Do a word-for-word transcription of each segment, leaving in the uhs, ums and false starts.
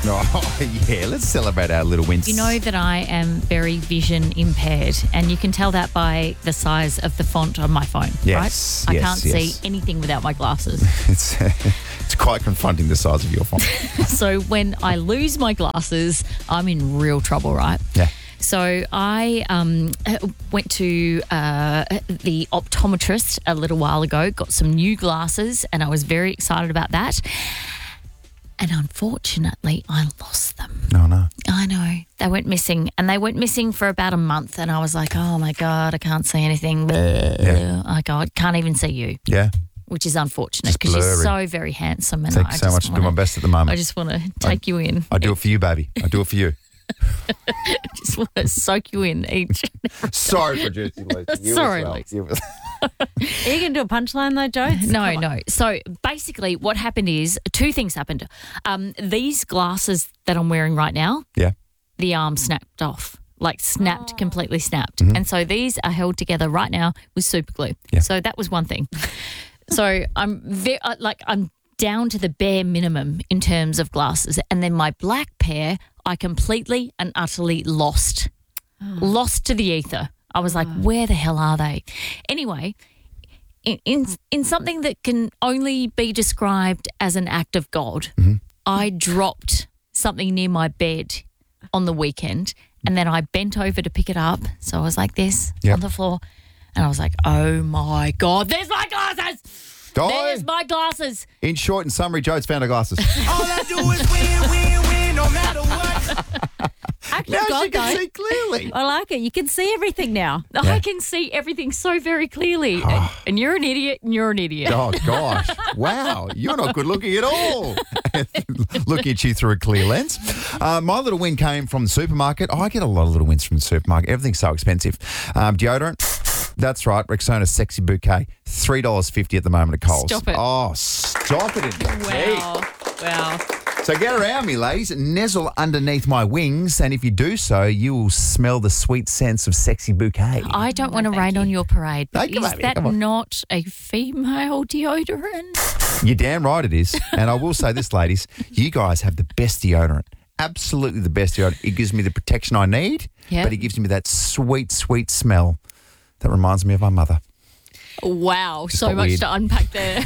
Oh, yeah, let's celebrate our little wins. You know that I am very vision impaired, and you can tell that by the size of the font on my phone, Yes, right? I yes, can't yes. see anything without my glasses. It's, it's quite confronting, the size of your font. So when I lose my glasses, I'm in real trouble, right? Yeah. So I um, went to uh, the optometrist a little while ago, got some new glasses, and I was very excited about that. And unfortunately, I lost them. No, no. I know. They went missing, and they went missing for about a month, and I was like, oh, my God, I can't see anything. Yeah. I God, can't even see you, Yeah. which is unfortunate Just because you're blurry. so very handsome. And Thank I you so just much. I do wanna, my best at the moment. I just want to take you in. I do it for you, baby. I do it for you. just want to soak you in each. Sorry, producer Lucy. You Sorry, as well. Lucy. You as- Are you going to do a punchline though, Joe? No, no. So basically what happened is two things happened. Um, these glasses that I'm wearing right now, Yeah. the arm snapped off, like snapped, Oh. completely snapped. Mhm. And so these are held together right now with super glue. Yeah. So that was one thing. So I'm ve- uh, like I'm down to the bare minimum in terms of glasses. And then my black pair, I completely and utterly lost. Lost to the ether. I was like, where the hell are they? Anyway, in, in in something that can only be described as an act of God, Mm-hmm. I dropped something near my bed on the weekend, and then I bent over to pick it up. So I was like this Yep. on the floor, and I was like, oh my God, there's my glasses! Guy, There's my glasses! in short and summary, Joe's found her glasses. All I do is win, win, win, no matter what. Actually, Now God, she can though, see clearly. I like it. You can see everything now. I can see everything so very clearly. and, and you're an idiot, and you're an idiot. Oh, gosh. Wow. You're not good looking at all. Looking at you through a clear lens. Uh, my little win came from the supermarket. Oh, I get a lot of little wins from the supermarket. Everything's so expensive. Um, deodorant. That's right. Rexona Sexy Bouquet. three dollars fifty at the moment at Coles. Stop it. Oh, stop it indeed. Wow. Wow. So get around me, ladies. Nuzzle underneath my wings. And if you do so, you will smell the sweet scents of Sexy Bouquet. I don't want to rain on your parade, but No, come is on, that come on. not a female deodorant? You're damn right it is. And I will say this, ladies, you guys have the best deodorant. Absolutely the best deodorant. It gives me the protection I need, Yeah. but it gives me that sweet, sweet smell that reminds me of my mother. Wow, Just so got much weird. to unpack there.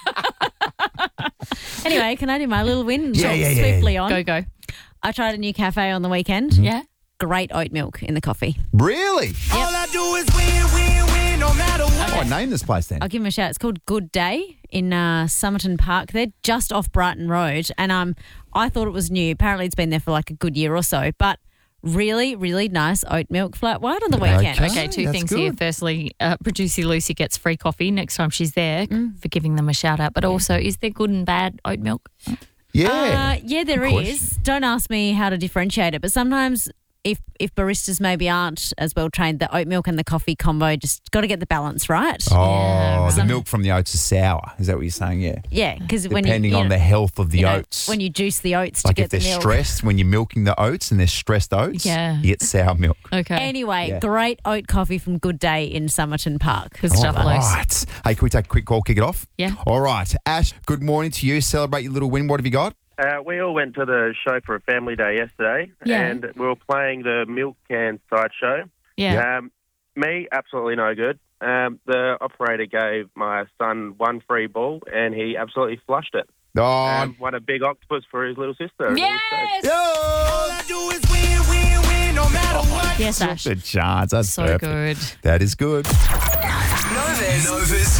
Anyway, can I do my little win? Yeah, yeah, yeah, Swiftly yeah. on. Go, go. I tried a new cafe on the weekend. Yeah? Great oat milk in the coffee. Really? All I do is win, win, win, no matter what. Oh, name this place then. I'll give them a shout. It's called Good Day in uh, Somerton Park. They're just off Brighton Road, and um, I thought it was new. Apparently, it's been there for like a good year or so. But really, really nice oat milk flat white on the weekend. Okay. Okay, two that's things here. good. Firstly, uh, producer Lucy gets free coffee next time she's there for giving them a shout out. But also, is there good and bad oat milk? Yeah. Uh, yeah, there Good is. question. Don't ask me how to differentiate it, but sometimes if if baristas maybe aren't as well trained, the oat milk and the coffee combo just got to get the balance right. oh, Yeah, the some- milk from the oats is sour. Is that what you're saying? Yeah. Yeah, because when you, Depending you on know, the health of the you know, oats. when you juice the oats like to if get the they're milk. stressed, when you're milking the oats and they're stressed oats, Yeah. you get sour milk. Okay. Anyway, Yeah. great oat coffee from Good Day in Somerton Park. Good stuff, All Luce. right. Hey, can we take a quick call, kick it off? Yeah. All right. Ash, good morning to you. Celebrate your little win. What have you got? Uh, we all went to the show for a family day yesterday, Yeah. and we were playing the milk can sideshow. Yeah. Um, me, absolutely no good. Um, the operator gave my son one free ball, and he absolutely flushed it. Oh, Um, won a big octopus for his little sister. And he was stoked. Yes! All I do is win, win, win, no matter what. Yes, Ash. good chance. That's So perfect. good. That is good. Novus. Novus.